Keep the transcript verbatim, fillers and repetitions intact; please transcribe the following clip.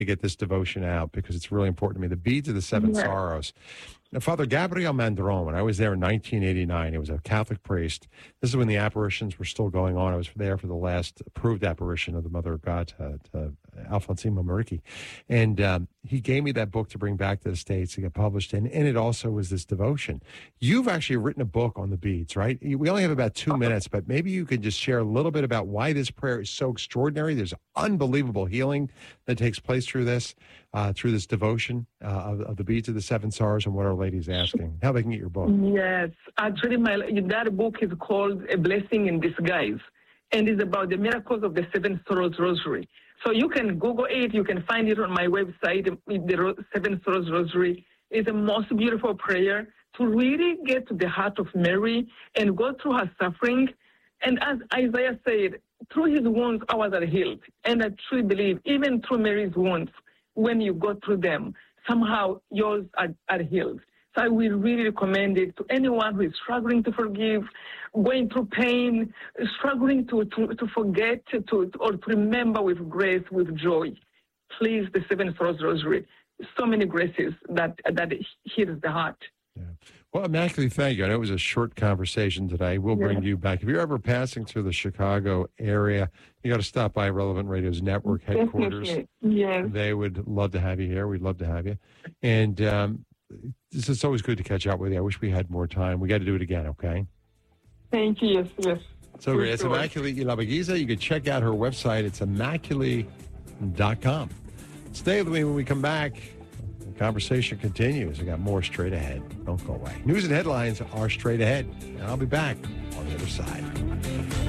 to get this devotion out because it's really important to me. The Beads of the Seven Yeah. Sorrows. Now, Father Gabriel Mandron, when I was there in nineteen eighty-nine, he was a Catholic priest. This is when the apparitions were still going on. I was there for the last approved apparition of the Mother of God, to, to Alfonsina Marici. And um, he gave me that book to bring back to the States to get published. And in it also was this devotion. You've actually written a book on the beads, right? We only have about two minutes, but maybe you could just share a little bit about why this prayer is so extraordinary. There's unbelievable healing that takes place through this, uh, through this devotion uh, of, of the Beads of the Seven Sorrows and what Our Lady's asking. How they can get your book. Yes, actually, my that book is called A Blessing in Disguise, and it's about the miracles of the Seven Sorrows Rosary. So you can Google it. You can find it on my website. The Ro- Seven Sorrows Rosary is the most beautiful prayer to really get to the heart of Mary and go through her suffering. And as Isaiah said, through his wounds, ours are healed. And I truly believe, even through Mary's wounds, when you go through them, somehow yours are, are healed. So I will really recommend it to anyone who is struggling to forgive, going through pain, struggling to, to, to forget, to, to or to remember with grace, with joy. Please, the Seven Sorrows Rosary. So many graces that, that heals the heart. Yeah. Well, Immaculate, thank you. I know it was a short conversation today. We'll Yeah. bring you back. If you're ever passing through the Chicago area, you got to stop by Relevant Radio's network headquarters. Definitely. Yes. They would love to have you here. We'd love to have you. And um, it's, it's always good to catch up with you. I wish we had more time. We got to do it again, okay? Thank you. Yes, yes. So For great. It's sure. Immaculate Ilibagiza. You can check out her website. It's immaculate dot com. Stay with me when we come back. The conversation continues. I got more straight ahead. Don't go away. News and headlines are straight ahead. And I'll be back on the other side.